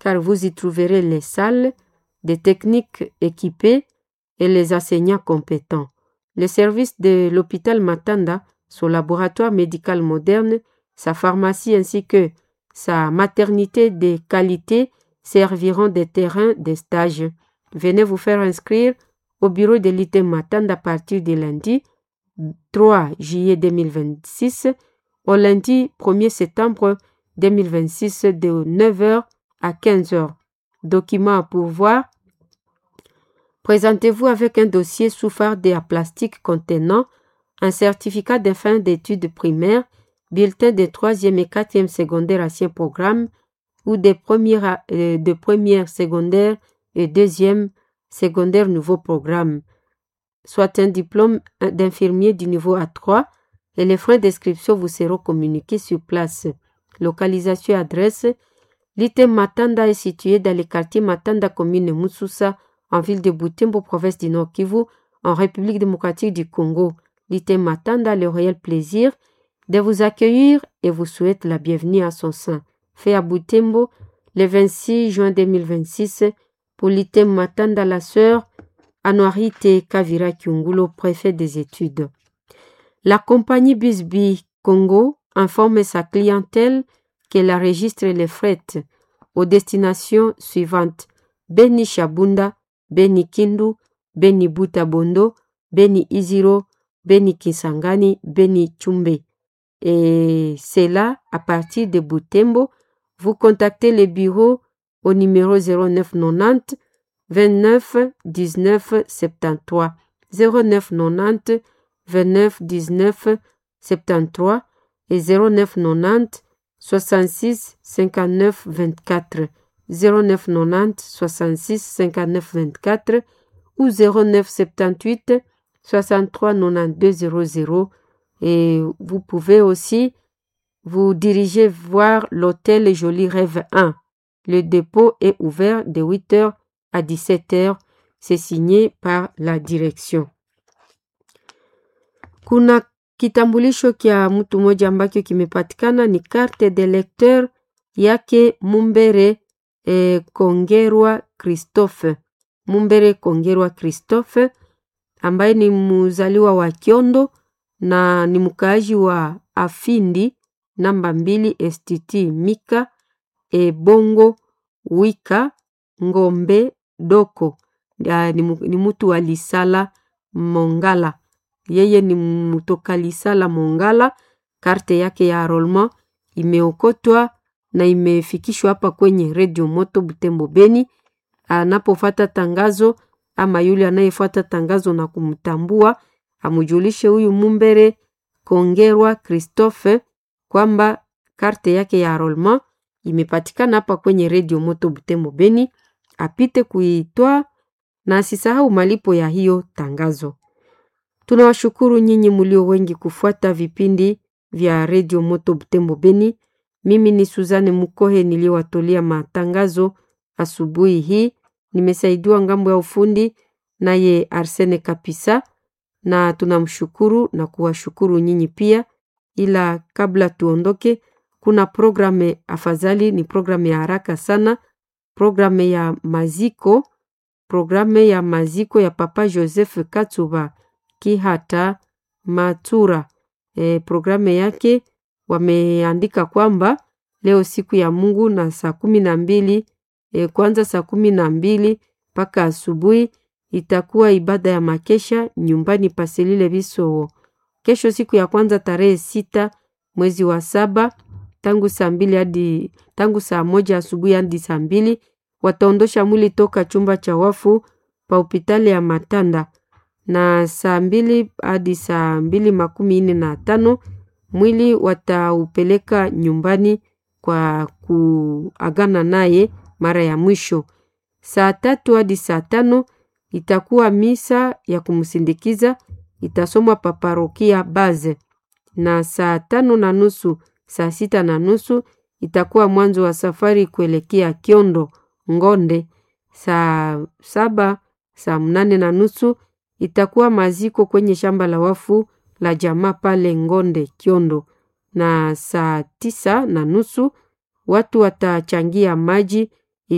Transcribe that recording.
car vous y trouverez les salles, des techniques équipées et les enseignants compétents. Les services de l'hôpital Matanda, son laboratoire médical moderne, sa pharmacie ainsi que sa maternité de qualité serviront des terrains de stage. Venez vous faire inscrire au bureau de l'ITEM Matanda à partir de lundi 3 juillet 2026 au lundi 1er septembre 2026 de 9h à 15h. Document à pourvoir. Présentez-vous avec un dossier sous farde à plastique contenant un certificat de fin d'études primaires, bulletin de 3e et 4e secondaire ancien programme ou de première secondaire et 2e secondaire nouveau programme, soit un diplôme d'infirmier du niveau A3 et les frais d'inscription vous seront communiqués sur place. Localisation et adresse. L'ITEM Matanda est situé dans le quartier Matanda, commune Moussoussa, en ville de Butembo, province du Nord Kivu, en République démocratique du Congo. L'ITEM Matanda a le réel plaisir de vous accueillir et vous souhaite la bienvenue à son sein. Fait à Butembo, le 26 juin 2026, pour l'ITEM Matanda, la sœur Anuarite Kavira Kiungulo, préfet des études. La compagnie Bisby Congo informe sa clientèle qu'elle enregistre les frais aux destinations suivantes: Beni Shabunda, Beni Kindu, Beni Butabondo, Beni Iziro, Beni Kisangani, Beni Chumbe. Et c'est là, à partir de Butembo, vous contactez le bureau au numéro 0990 29 19 73 0990 29 19 73 et 0990 66 59 24 0990 66 59 24 ou 0978 63 92 00. Et vous pouvez aussi vous diriger voir l'hôtel Joli Rêve 1. Le dépôt est ouvert de 8h à 17h. C'est signé par la direction. Kuna kitambulisho kia mtu mmoja ambacho kimepatikana, ni carte de lecteur yake Mumbere Kongerwa Christophe. Mumbere Kongerwa Christophe ambaye ni mzaliwa wa Kiondo na ni mkaaji wa Afindi namba 2 STT Mika Bongo Wika Ngombe Doko. Ni mtu wa Lisala Mongala. Yeye ni mtoka Lisala Mongala. Karte yake ya enrollment imeokotwa na imefikishwa hapa kwenye Radio Moto Butembo Beni. Anapofuata tangazo ama yule anayefuata tangazo na kumtambua, amujulishe huyu Mumbere Kongerwa Christophe kwamba karte yake ya enrollment imepatikana hapa kwenye Radio Moto Butembo Beni, apite kuitoa na asisahau malipo ya hiyo tangazo. Tunawashukuru nyinyi mlio wengi kufuata vipindi vya Radio Moto Butembo Beni. Mimi ni Suzanne Mukohe niliowatolea matangazo asubuhi hii. Nimesaidiwa ngambo ya ufundi naye Arsene Kapisa, na tunamshukuru na kuwashukuru nyinyi pia. Ila kabla tuondoke, kuna programe afadhali, ni programe ya haraka sana, programe ya maziko ya Papa Joseph Katsuba Kihata Matura. Programe yake wameandika kwamba leo siku ya Mungu na saa 12, kwanza saa 12 mpaka asubuhi itakuwa ibada ya makesha nyumbani Paselile Biso. Kesho siku ya kwanza tarehe 6 mwezi wa 7 tangu saa 1 asubuhi hadi saa 2 wataondosha mwili toka chumba cha wafu pa hospitali ya Matanda, na saa 2 hadi saa 2:45 mwili wataupeleka nyumbani kwa kuagana naye mara ya mwisho. Saa 3 hadi saa 5 itakuwa misa ya kumsindikiza, itasomwa pa parokia Baze, na saa 5:30 saa 6:30 itakuwa mwanzo wa safari kuelekea Kiondo Ngonde. Saa 7 saa 8:30 itakuwa maziko kwenye shamba la wafu la jamaa pale Ngonde Kiondo, na saa 9:30 watu watachangia maji